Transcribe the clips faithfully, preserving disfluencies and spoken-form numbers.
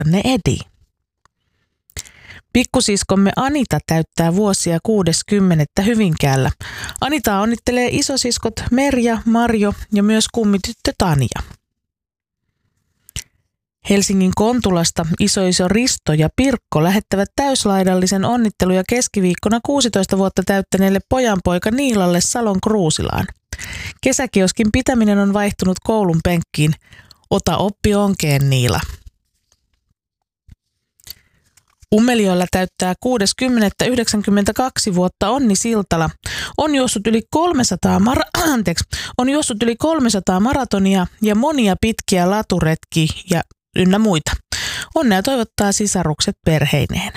poikanne Edi. Pikkusiskomme Anita täyttää vuosia kuudes kymmenettä Hyvinkäällä. Anita onnittelee isosiskot Merja, Marjo ja myös kummityttö Tanja. Helsingin Kontulasta isoiso Risto ja Pirkko lähettävät täyslaidallisen onnitteluja keskiviikkona kuusitoista vuotta täyttäneelle pojanpoika Niilalle Salon Kruusilaan. Kesäkioskin pitäminen on vaihtunut koulun penkkiin. Ota oppi onkeen, Niila. Ummelioilla täyttää kuudes kymmenettä yhdeksänkymmentäkaksi vuotta Onni Siltala. On juossut yli kolmesataa, mar- anteeksi, on juossut yli kolmesataa maratonia ja monia pitkiä laturetkiä ja ynnä muita. Onnea toivottaa sisarukset perheineen.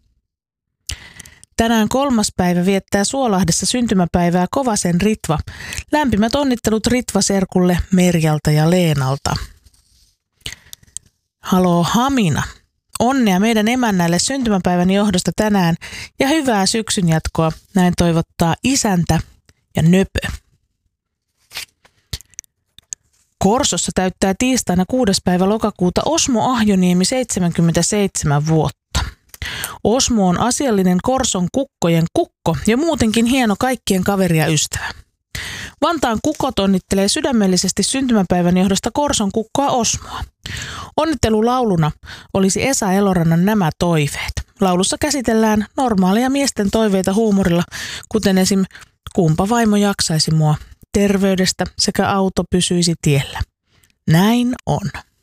Tänään kolmas päivä viettää Suolahdessa syntymäpäivää Kovasen Ritva. Lämpimät onnittelut Ritva-serkulle Merjalta ja Leenalta. Haloo Hamina. Onnea meidän emännälle syntymäpäivän johdosta tänään ja hyvää syksyn jatkoa. Näin toivottaa isäntä ja nöpö. Korsossa täyttää tiistaina kuudes päivä lokakuuta Osmo Ahjoniemi seitsemänkymmentäseitsemän vuotta. Osmo on asiallinen Korson kukkojen kukko ja muutenkin hieno kaikkien kaveri ja ystävä. Vantaan kukot onnittelee sydämellisesti syntymäpäivän johdosta Korson kukkoa Osmoa. Onnittelulauluna olisi Esa Elorannan Nämä toiveet. Laulussa käsitellään normaaleja miesten toiveita huumorilla, kuten esim. Kumpa vaimo jaksaisi mua, terveydestä sekä auto pysyisi tiellä. Näin on.